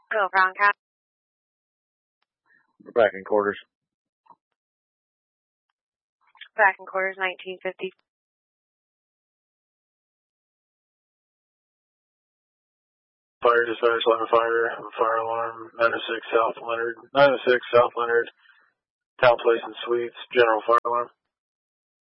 Go, Bronco. Back in quarters. Back in quarters, 1950. Fire dispatch, line of fire alarm, 906 South Leonard, 906 South Leonard, Town Place and Suites, general fire alarm.